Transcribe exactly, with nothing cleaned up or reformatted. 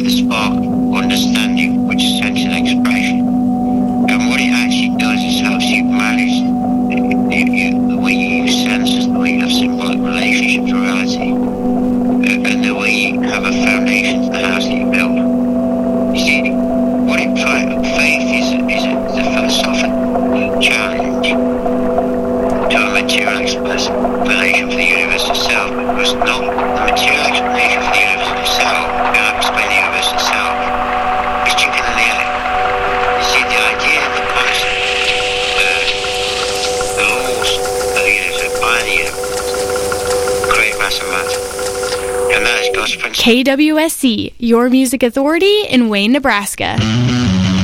the spark of understanding which is sense and expression. And what it actually does is helps you manage you, you, the way you use senses, the way you have symbolic relationships with reality, uh, and the way you have a foundation to the house that you build. You see, what implies faith is, is, a, is a philosophical challenge to a material explanation for the universe itself, because not the material explanation for the universe itself cannot explain the universe itself. It's chicken and the egg. You see, the idea, the concept, uh, the laws of the universe, by the universe, create matter matter. And that is God's principle. K W S C, your music authority in Wayne, Nebraska.